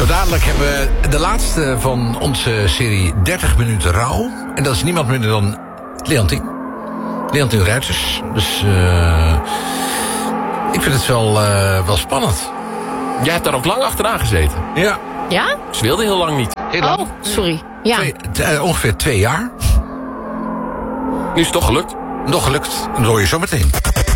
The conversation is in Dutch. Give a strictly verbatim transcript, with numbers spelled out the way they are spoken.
Zo dadelijk hebben we de laatste van onze serie dertig minuten rouw. En dat is niemand minder dan Leontien. Leontien Ruiters. Dus uh, ik vind het wel, uh, wel spannend. Jij hebt daar ook lang achteraan gezeten. Ja. Ja? Ze wilde heel lang niet. Heel lang. Oh, sorry. Ja. Twee, t- ongeveer twee jaar. Nu is het toch gelukt. Nog gelukt. Dat hoor je zo meteen.